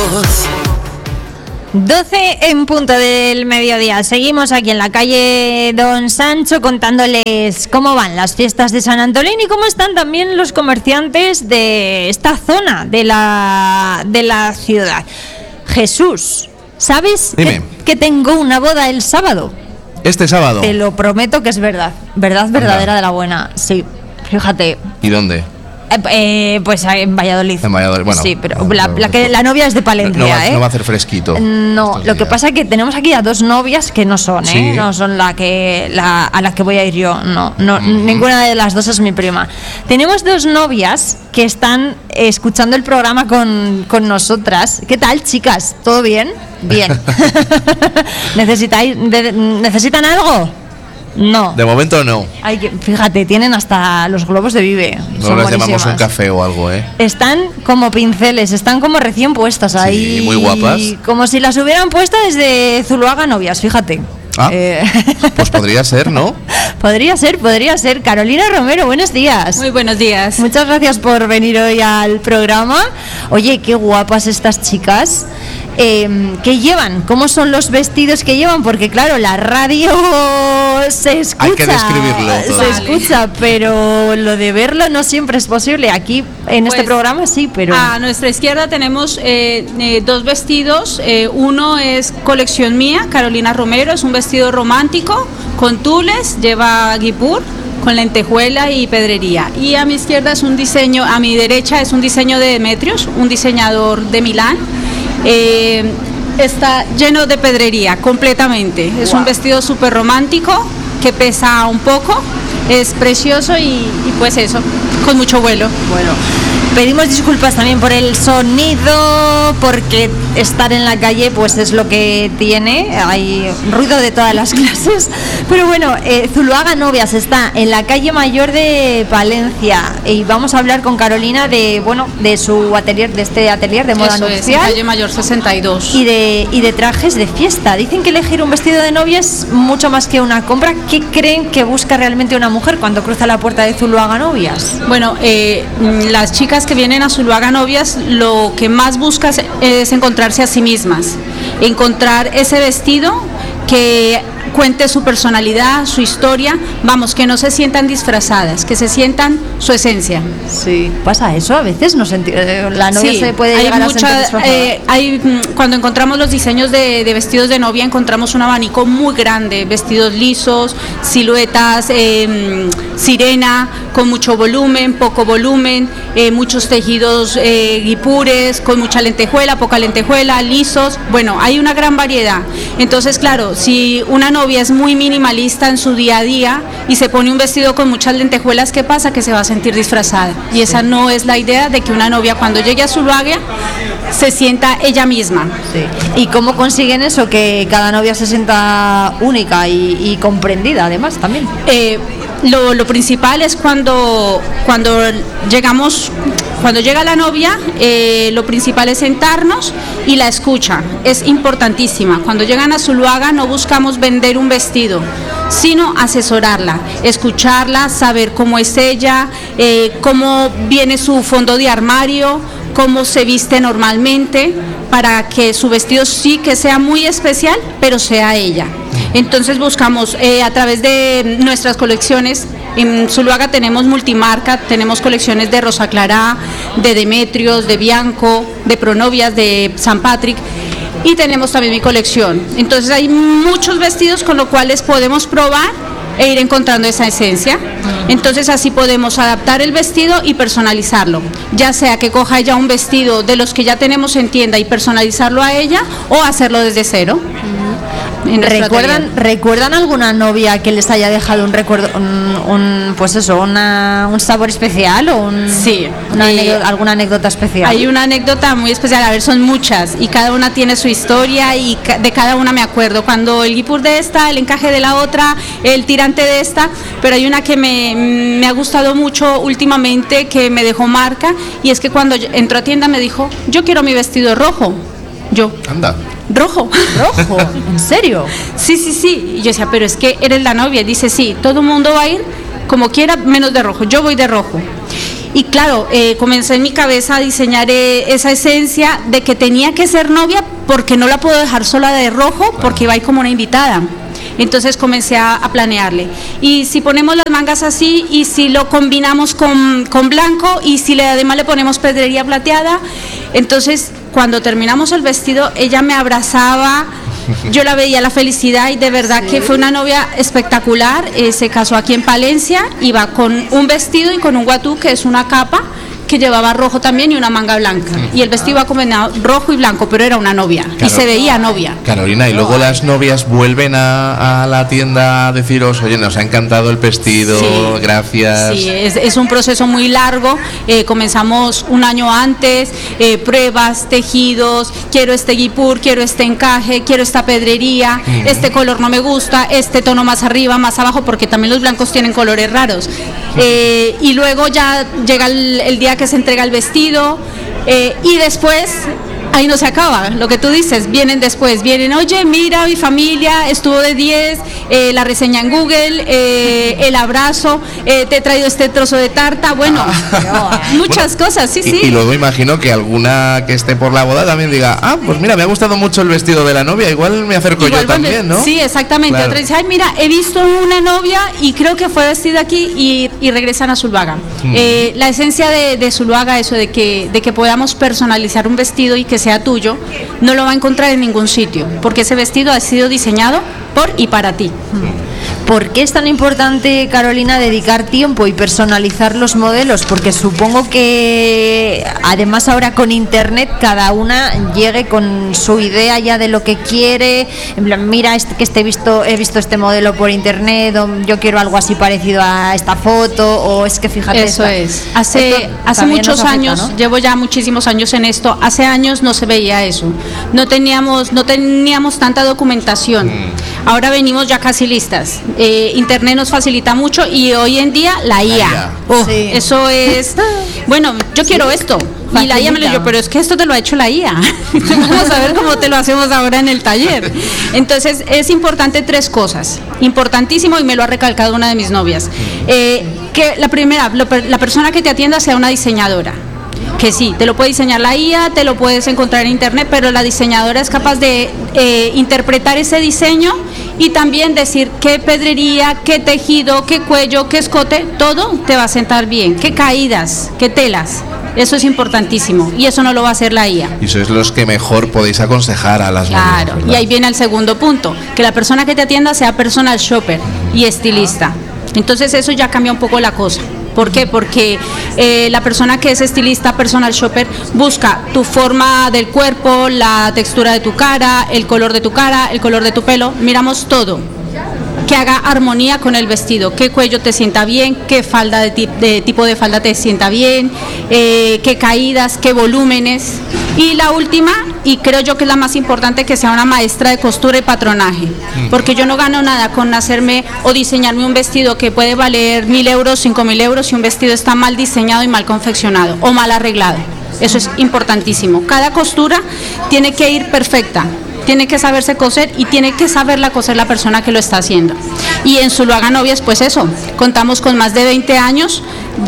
12 en punto del mediodía. Seguimos aquí en la calle Don Sancho contándoles cómo van las fiestas de San Antolín y cómo están también los comerciantes de esta zona de la ciudad. Jesús, ¿sabes que tengo una boda el sábado? ¿Este sábado? Te lo prometo que es verdad. Verdad verdadera de la buena. Sí, fíjate. ¿Y dónde? Pues en Valladolid. En Valladolid, bueno. Sí, pero la novia es de Palencia, no va a hacer fresquito. No, lo que pasa es que tenemos aquí a dos novias que no son, ¿Sí? No son a la que voy a ir yo. No, ninguna de las dos es mi prima. Tenemos dos novias que están escuchando el programa con nosotras. ¿Qué tal, chicas? ¿Todo bien? Bien. ¿Necesitan algo? No. De momento no. Fíjate, tienen hasta los globos de Vive. No les llamamos un café o algo, ¿eh? Están como pinceles, están como recién puestas ahí. Sí, muy guapas. Como si las hubieran puesto desde Zuluaga Novias, fíjate. Pues podría ser, ¿no? Podría ser. Carolina Romero, buenos días. Muy buenos días. Muchas gracias por venir hoy al programa. Oye, qué guapas estas chicas. ¿Qué llevan? ¿Cómo son los vestidos que llevan? Porque claro, la radio se escucha. Hay que describirlo todo. Se escucha, pero lo de verlo no siempre es posible. Aquí en este programa sí, pero... A nuestra izquierda tenemos dos vestidos. Uno es colección mía, Carolina Romero, es un vestido romántico con tules, lleva guipur, con lentejuela y pedrería. Y a mi izquierda es un diseño, a mi derecha es un diseño de Demetrios, un diseñador de Milán. Está lleno de pedrería completamente. Es un vestido súper romántico que pesa un poco, es precioso y pues eso, con mucho vuelo. Bueno, pedimos disculpas también por el sonido, porque estar en la calle pues es lo que tiene, hay ruido de todas las clases, pero bueno, Zuluaga Novias está en la calle Mayor de Palencia y vamos a hablar con Carolina de su atelier, de este atelier de moda nupcial. Es, en calle Mayor 62. Y de trajes de fiesta. Dicen que elegir un vestido de novia es mucho más que una compra. ¿Qué creen que busca realmente una mujer cuando cruza la puerta de Zuluaga Novias? Bueno, las chicas que vienen a Zuluaga Novias lo que más buscan es encontrarse a sí mismas, encontrar ese vestido que cuente su personalidad, su historia, vamos, que no se sientan disfrazadas, que se sientan su esencia. Sí, pasa eso a veces, la novia se puede llegar a sentir disfrazada. Cuando encontramos los diseños de vestidos de novia, encontramos un abanico muy grande, vestidos lisos, siluetas, sirena, con mucho volumen, poco volumen, muchos tejidos guipures, con mucha lentejuela, poca lentejuela, lisos, bueno, hay una gran variedad. Entonces, claro, si una novia es muy minimalista en su día a día y se pone un vestido con muchas lentejuelas, ¿qué pasa? Que se va a sentir disfrazada. Y esa no es la idea de que una novia cuando llegue a Zuluaga se sienta ella misma. Sí. ¿Y cómo consiguen eso? Que cada novia se sienta única y comprendida, además, también. Lo principal es cuando llega la novia, lo principal es sentarnos y la escucha, es importantísima. Cuando llegan a Zuluaga no buscamos vender un vestido, sino asesorarla, escucharla, saber cómo es ella, cómo viene su fondo de armario, cómo se viste normalmente, para que su vestido sí que sea muy especial, pero sea ella. Entonces buscamos a través de nuestras colecciones. En Zuluaga tenemos multimarca, tenemos colecciones de Rosa Clara, de Demetrios, de Bianco, de Pronovias, de San Patrick, y tenemos también mi colección. Entonces hay muchos vestidos con los cuales podemos probar e ir encontrando esa esencia. Entonces así podemos adaptar el vestido y personalizarlo, ya sea que coja ella un vestido de los que ya tenemos en tienda y personalizarlo a ella, o hacerlo desde cero. ¿Recuerdan alguna novia que les haya dejado un recuerdo, un sabor especial o alguna anécdota especial? Hay una anécdota muy especial, a ver, son muchas y cada una tiene su historia y de cada una me acuerdo. Cuando el guipur de esta, el encaje de la otra, el tirante de esta, pero hay una que me ha gustado mucho últimamente, que me dejó marca, y es que cuando entró a tienda me dijo: yo quiero mi vestido rojo. Yo, anda. ¿Rojo? ¿En serio? Sí. Y yo decía, pero es que eres la novia. Dice, sí, todo el mundo va a ir como quiera, menos de rojo. Yo voy de rojo. Y claro, comencé en mi cabeza a diseñar esa esencia de que tenía que ser novia porque no la puedo dejar sola de rojo porque iba a ir como una invitada. Entonces comencé a planearle. Y si ponemos las mangas así, y si lo combinamos con blanco, y si además le ponemos pedrería plateada, entonces cuando terminamos el vestido, ella me abrazaba, yo la veía la felicidad y de verdad que fue una novia espectacular. Se casó aquí en Palencia, iba con un vestido y con un guatú, que es una capa, que llevaba rojo también y una manga blanca. Y el vestido iba combinado rojo y blanco, pero era una novia. Y se veía novia. Carolina, y luego las novias vuelven a la tienda a deciros, oye, nos ha encantado el vestido, gracias. Sí, es un proceso muy largo. Comenzamos un año antes, pruebas, tejidos, quiero este guipur, quiero este encaje, quiero esta pedrería, este color no me gusta, este tono más arriba, más abajo, porque también los blancos tienen colores raros. Y luego ya llega el día que se entrega el vestido, y después ahí no se acaba, lo que tú dices, vienen después, oye, mira, mi familia estuvo de 10, la reseña en Google, el abrazo, te he traído este trozo de tarta, bueno, muchas cosas, sí. Y luego imagino que alguna que esté por la boda también diga, pues mira, me ha gustado mucho el vestido de la novia, igual me acerco yo también, ¿no? Sí, exactamente, claro. Otra dice, ay, mira, he visto una novia y creo que fue vestida aquí, y regresan a Zuluaga. La esencia de Zuluaga, eso de que podamos personalizar un vestido y que sea tuyo, no lo va a encontrar en ningún sitio, porque ese vestido ha sido diseñado por y para ti. ¿Por qué es tan importante, Carolina, dedicar tiempo y personalizar los modelos? Porque supongo que además ahora con internet cada una llegue con su idea ya de lo que quiere, en plan, mira, he visto este modelo por internet, o yo quiero algo así parecido a esta foto, o es que fíjate. Eso es. Hace muchos años, ¿no? Llevo ya muchísimos años en esto, hace años no se veía eso, no teníamos tanta documentación. Ahora venimos ya casi listas. Internet nos facilita mucho, y hoy en día la IA. Eso es, bueno, yo quiero esto. Y la IA me lo dijo, pero es que esto te lo ha hecho la IA. Vamos a ver cómo te lo hacemos ahora en el taller. Entonces es importante 3 cosas, importantísimo, y me lo ha recalcado una de mis novias. Que la primera, la persona que te atienda sea una diseñadora. Que sí, te lo puede diseñar la IA, te lo puedes encontrar en internet, pero la diseñadora es capaz de interpretar ese diseño y también decir qué pedrería, qué tejido, qué cuello, qué escote, todo te va a sentar bien, qué caídas, qué telas. Eso es importantísimo, y eso no lo va a hacer la IA. Y sois los que mejor podéis aconsejar a las novias. Claro, y ahí viene el segundo punto, que la persona que te atienda sea personal shopper y estilista. Entonces eso ya cambia un poco la cosa. ¿Por qué? Porque la persona que es estilista, personal shopper, busca tu forma del cuerpo, la textura de tu cara, el color de tu cara, el color de tu pelo, miramos todo, que haga armonía con el vestido, qué cuello te sienta bien, qué falda de tipo de falda te sienta bien, qué caídas, qué volúmenes. Y la última, y creo yo que es la más importante, que sea una maestra de costura y patronaje, porque yo no gano nada con hacerme o diseñarme un vestido que puede valer 1.000 euros, 5.000 euros, si un vestido está mal diseñado y mal confeccionado o mal arreglado. Eso es importantísimo. Cada costura tiene que ir perfecta, tiene que saberse coser, y tiene que saberla coser la persona que lo está haciendo. Y en Zuluaga Novias, pues eso, contamos con más de 20 años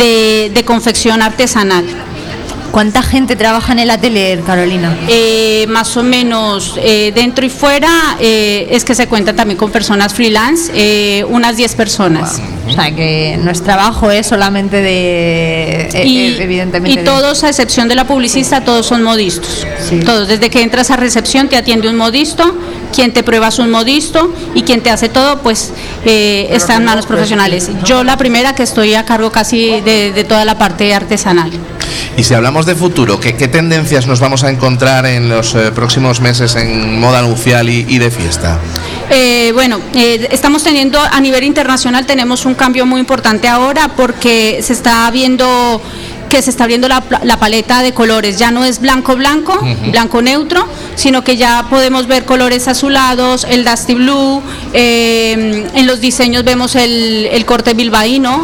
de confección artesanal. ¿Cuánta gente trabaja en el atelier, Carolina? Más o menos, dentro y fuera, es que se cuenta también con personas freelance, unas 10 personas. Wow. O sea, que no es trabajo, es solamente evidentemente. Y todos, a excepción de la publicista, todos son modistos. Sí. Todos, desde que entras a recepción te atiende un modisto, quien te prueba es un modisto, y quien te hace todo, pues está en manos profesionales. Yo la primera que estoy a cargo casi de toda la parte artesanal. Y si hablamos de futuro, ¿qué tendencias nos vamos a encontrar en los próximos meses en moda nupcial y de fiesta? Estamos teniendo, a nivel internacional tenemos un cambio muy importante ahora, porque se está viendo que se está abriendo la paleta de colores, ya no es blanco blanco neutro, sino que ya podemos ver colores azulados, el dusty blue, en los diseños vemos el corte bilbaíno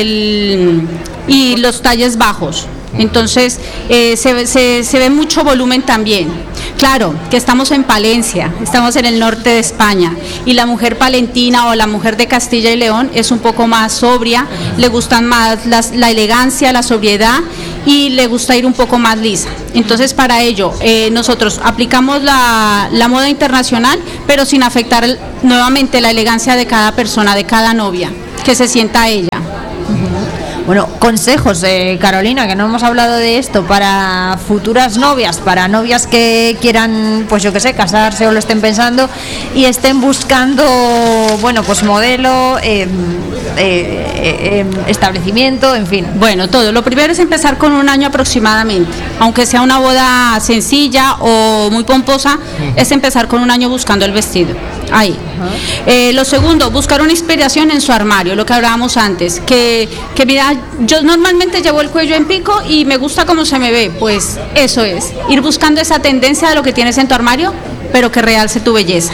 y los talles bajos. Entonces se ve mucho volumen también, Claro, que estamos en Palencia, estamos en el norte de España, y la mujer palentina o la mujer de Castilla y León es un poco más sobria, le gustan más la elegancia, la sobriedad, y le gusta ir un poco más lisa. Entonces, para ello, nosotros aplicamos la moda internacional, pero sin afectar nuevamente la elegancia de cada persona, de cada novia, que se sienta ella. Bueno, consejos, Carolina, que no hemos hablado de esto, para futuras novias, para novias que quieran, pues yo qué sé, casarse o lo estén pensando y estén buscando, bueno, pues modelo, establecimiento, en fin. Bueno, todo. Lo primero es empezar con un año aproximadamente, aunque sea una boda sencilla o muy pomposa, es empezar con un año buscando el vestido. Ahí. Lo segundo, buscar una inspiración en su armario, lo que hablábamos antes, que mira, yo normalmente llevo el cuello en pico y me gusta cómo se me ve, pues eso es, ir buscando esa tendencia de lo que tienes en tu armario, pero que realce tu belleza.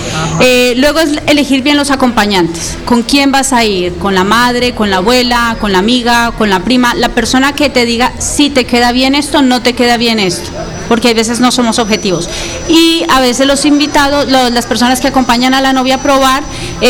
Luego es elegir bien los acompañantes. ¿Con quién vas a ir? ¿Con la madre, con la abuela, con la amiga, con la prima? La persona que te diga si te queda bien esto, no te queda bien esto, porque a veces no somos objetivos. Y a veces los invitados, las personas que acompañan a la novia a probar,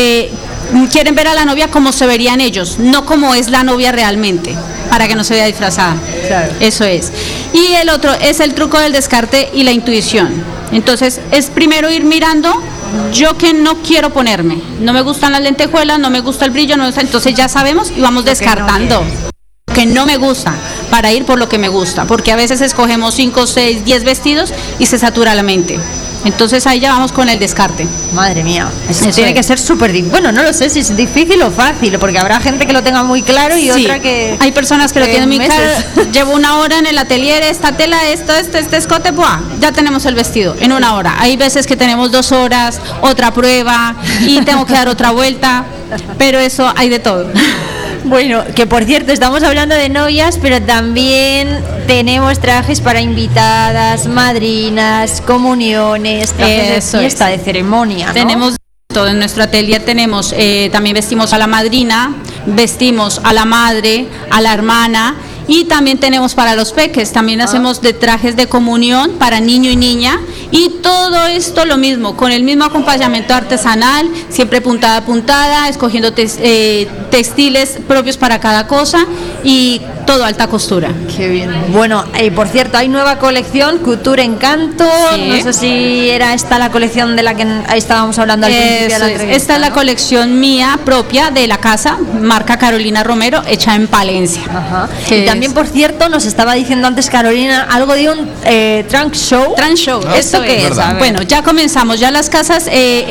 quieren ver a la novia como se verían ellos, no como es la novia realmente, para que no se vea disfrazada. Claro. Eso es. Y el otro es el truco del descarte y la intuición. Entonces, es primero ir mirando, yo que no quiero ponerme, no me gustan las lentejuelas, no me gusta el brillo, entonces ya sabemos y vamos descartando. Que no me gusta, para ir por lo que me gusta, porque a veces escogemos 5, 6, 10 vestidos y se satura la mente. Entonces ahí ya vamos con el descarte. Madre mía, Eso tiene es. que ser súper difícil. Bueno, no lo sé si es difícil o fácil, porque habrá gente que lo tenga muy claro y Sí, otra que... hay personas que lo tienen muy meses. claro. Llevo una hora en el atelier, esta tela, este escote, ¡buah! Ya tenemos el vestido en una hora. Hay veces que tenemos 2 horas, otra prueba y tengo que dar otra vuelta, pero eso hay de todo. Bueno, que por cierto, estamos hablando de novias, pero también tenemos trajes para invitadas, madrinas, comuniones, trajes Eso de fiesta, es. de ceremonia, ¿no? Tenemos todo en nuestro atelier, tenemos, también vestimos a la madrina, vestimos a la madre, a la hermana, y también tenemos para los peques, también hacemos de trajes de comunión para niño y niña, y todo esto lo mismo, con el mismo acompañamiento artesanal, siempre puntada a puntada, escogiendo textiles propios para cada cosa y todo alta costura. Qué bien. Bueno, por cierto, hay nueva colección, Couture Encanto. Sí. No sé si era esta la colección de la que estábamos hablando al principio de la Eso es. entrevista, Esta es la ¿no? colección mía propia de la casa, marca Carolina Romero, hecha en Palencia. Ajá. Que Y también, es- por cierto, nos estaba diciendo antes Carolina algo de un trunk show. Trans Show. ¿Esto qué es? verdad. A ver. Bueno, ya comenzamos, ya las casas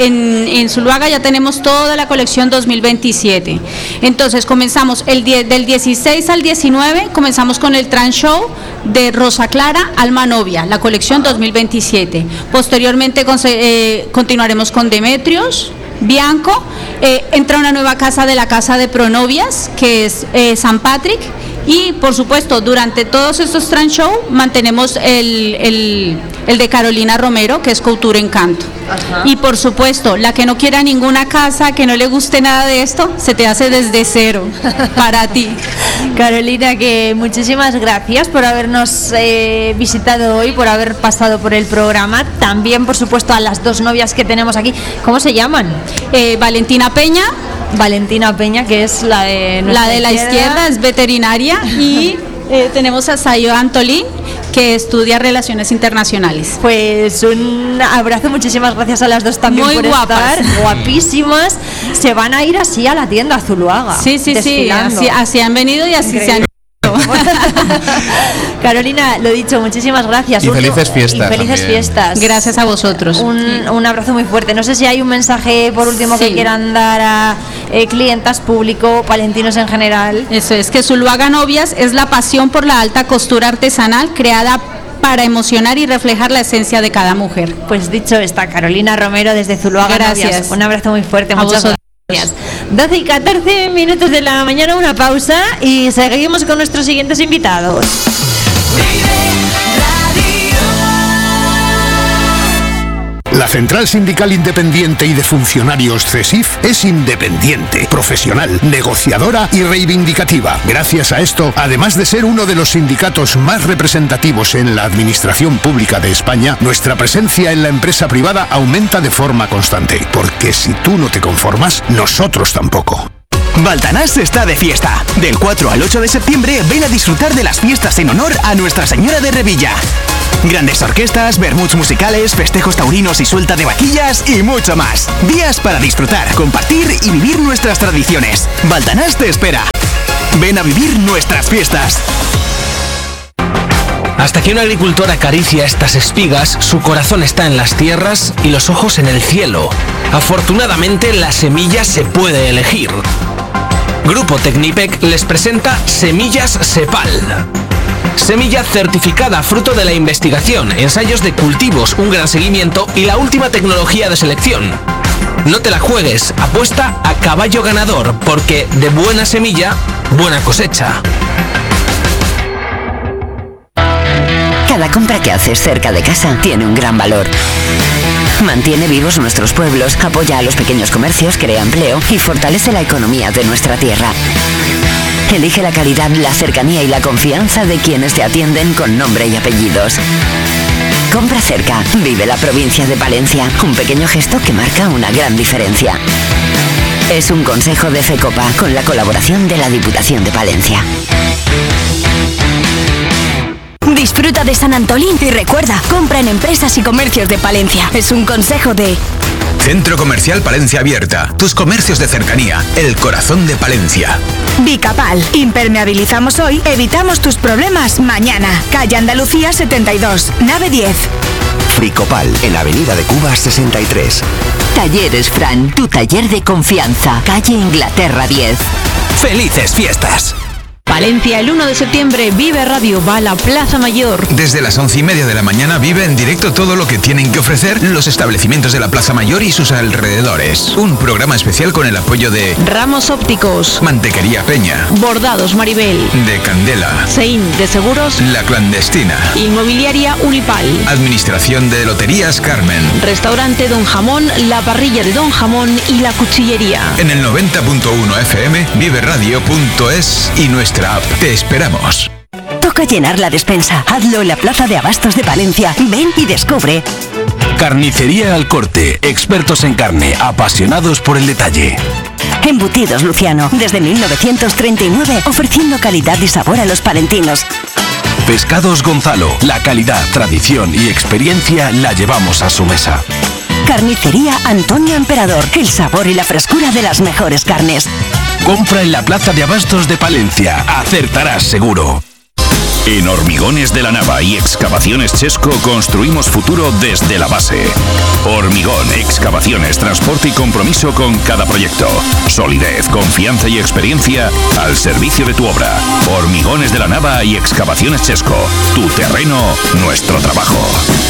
en Zuluaga ya tenemos toda la colección 2027. Entonces comenzamos del 16 al 19, comenzamos con el Trans Show de Rosa Clara Alma Novia, la colección 2027. Posteriormente continuaremos con Demetrios, Bianco, entra una nueva casa de la casa de Pronovias, que es San Patrick. Y por supuesto, durante todos estos trans show mantenemos el de Carolina Romero, que es Couture Encanto. Ajá. Y por supuesto, la que no quiera ninguna casa, que no le guste nada de esto, se te hace desde cero para ti. Carolina, que muchísimas gracias por habernos visitado hoy, por haber pasado por el programa. También, por supuesto, a las 2 novias que tenemos aquí. ¿Cómo se llaman? Valentina Peña, Valentina Peña, que es la de la de la izquierda es veterinaria, y tenemos a Sayo Antolín, que estudia Relaciones Internacionales. Pues un abrazo, muchísimas gracias a las dos también Muy por guapas. estar, guapísimas. Se van a ir así a la tienda a Zuluaga. Sí, desfilando. así han venido y así se han ido. Carolina, lo dicho, muchísimas gracias. Y felices fiestas Y felices también. fiestas. Gracias a vosotros. Un abrazo muy fuerte. No sé si hay un mensaje por último que Sí. quieran dar a clientas, público, palentinos en general. Eso es, que Zuluaga Novias es la pasión por la alta costura artesanal creada para emocionar y reflejar la esencia de cada mujer. Pues dicho está, Carolina Romero desde Zuluaga Gracias. Novias. Un abrazo muy fuerte, A muchas vosotros. gracias. 12 y 14 minutos de la mañana, una pausa y seguimos con nuestros siguientes invitados. La Central Sindical Independiente y de Funcionarios CESIF es independiente, profesional, negociadora y reivindicativa. Gracias a esto, además de ser uno de los sindicatos más representativos en la administración pública de España, nuestra presencia en la empresa privada aumenta de forma constante. Porque si tú no te conformas, nosotros tampoco. Baltanás está de fiesta. Del 4 al 8 de septiembre, ven a disfrutar de las fiestas en honor a Nuestra Señora de Revilla. Grandes orquestas, vermuts musicales, festejos taurinos y suelta de vaquillas y mucho más. Días para disfrutar, compartir y vivir nuestras tradiciones. Baltanás te espera. Ven a vivir nuestras fiestas. Hasta que un agricultor acaricia estas espigas, su corazón está en las tierras y los ojos en el cielo. Afortunadamente, la semilla se puede elegir. Grupo Tecnipec les presenta Semillas Sepal. Semilla certificada fruto de la investigación, ensayos de cultivos, un gran seguimiento y la última tecnología de selección. No te la juegues, apuesta a caballo ganador, porque de buena semilla, buena cosecha. Cada compra que haces cerca de casa tiene un gran valor. Mantiene vivos nuestros pueblos, apoya a los pequeños comercios, crea empleo y fortalece la economía de nuestra tierra. Elige la calidad, la cercanía y la confianza de quienes te atienden con nombre y apellidos. Compra cerca, vive la provincia de Palencia. Un pequeño gesto que marca una gran diferencia. Es un consejo de FECOPA con la colaboración de la Diputación de Palencia. Disfruta de San Antolín y recuerda, compra en empresas y comercios de Palencia. Es un consejo de... Centro Comercial Palencia Abierta. Tus comercios de cercanía. El corazón de Palencia. Bicapal. Impermeabilizamos hoy, evitamos tus problemas mañana. Calle Andalucía 72, nave 10. Fricopal, en Avenida de Cuba 63. Talleres Fran, tu taller de confianza. Calle Inglaterra 10. ¡Felices fiestas! Palencia, el 1 de septiembre, Vive Radio va a la Plaza Mayor. Desde las 11:30 de la mañana vive en directo todo lo que tienen que ofrecer los establecimientos de la Plaza Mayor y sus alrededores. Un programa especial con el apoyo de Ramos Ópticos, Mantequería Peña, Bordados Maribel, de Candela, Sein de Seguros, La Clandestina, Inmobiliaria Unipal, Administración de Loterías Carmen, Restaurante Don Jamón, La Parrilla de Don Jamón y La Cuchillería. En el 90.1 FM, viveradio.es y nuestra app. Te esperamos. Toca llenar la despensa. Hazlo en la Plaza de Abastos de Palencia. Ven y descubre. Carnicería Al Corte. Expertos en carne, apasionados por el detalle. Embutidos Luciano. Desde 1939, ofreciendo calidad y sabor a los palentinos. Pescados Gonzalo. La calidad, tradición y experiencia la llevamos a su mesa. Carnicería Antonio Emperador. El sabor y la frescura de las mejores carnes. Compra en la Plaza de Abastos de Palencia. Acertarás seguro. En Hormigones de la Nava y Excavaciones Chesco construimos futuro desde la base. Hormigón, excavaciones, transporte y compromiso con cada proyecto. Solidez, confianza y experiencia al servicio de tu obra. Hormigones de la Nava y Excavaciones Chesco. Tu terreno, nuestro trabajo.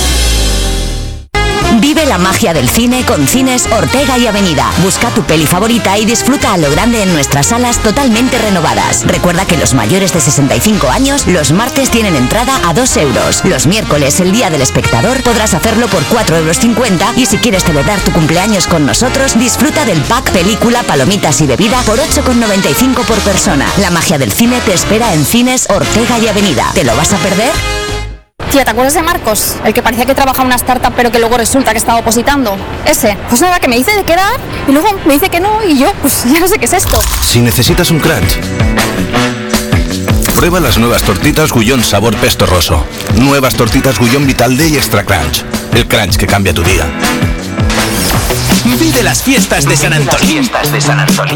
Vive la magia del cine con Cines Ortega y Avenida. Busca tu peli favorita y disfruta a lo grande en nuestras salas totalmente renovadas. Recuerda que los mayores de 65 años los martes tienen entrada a 2 euros. Los miércoles, el Día del Espectador, podrás hacerlo por 4,50 euros y si quieres celebrar tu cumpleaños con nosotros, disfruta del pack película, palomitas y bebida por 8,95 por persona. La magia del cine te espera en Cines Ortega y Avenida. ¿Te lo vas a perder? Tía, ¿te acuerdas de Marcos? El que parecía que trabajaba en una startup pero que luego resulta que estaba opositando. Ese. Pues nada, que me dice de quedar y luego me dice que no y yo, pues ya no sé qué es esto. Si necesitas un crunch, prueba las nuevas tortitas Gullón sabor pesto roso. Nuevas tortitas Gullón Vitalde y Extra Crunch. El crunch que cambia tu día. Vive las fiestas de San Antolín.